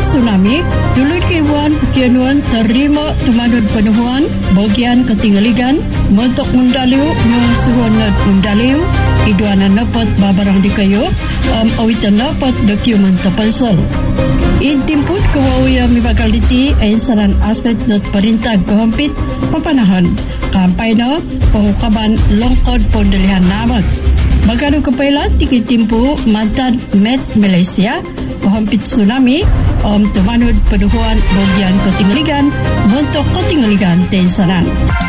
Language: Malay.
tsunami, dulur Kiwan Pukianuan terima tumanud penuhuan bagian ketinggaligan mentok mundaliu nyungsuhonat mundaliu iduana napat babarang di kayo awitan napat dokumen terpensel. Intimput kewawaya mibagaliti ay saran aset dot perintah kehampit papanahan kampay na pengungkaban longkod pondelihan namat. Magkano kapailat tikitimpu mantan Met Malaysia kehampit tsunami tumanod penuhuan bagian ketinggaligan bentuk ketinggaligan tensaran.